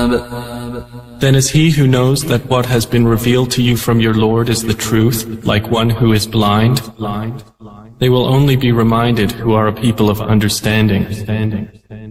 Then is he who knows that what has been revealed to you from your Lord is the truth, like one who is blind? They will only be reminded who are a people of understanding.